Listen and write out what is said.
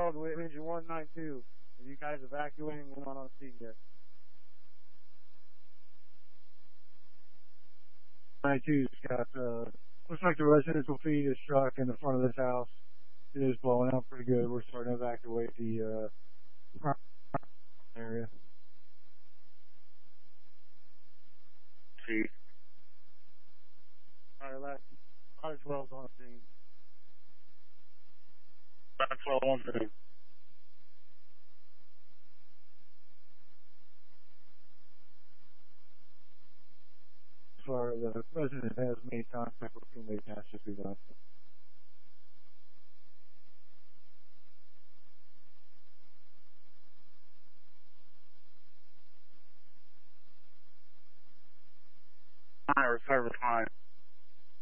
called Engine 192. Are you guys evacuating? We're not on scene yet. 92's got, looks like the residential feed is struck in the front of this house. It is blowing out pretty good. We're starting to evacuate the, area. See. Alright, last 12 on scene. 12 on scene. As far as the resident has made contact with teammates, that's just be done. Recover fine.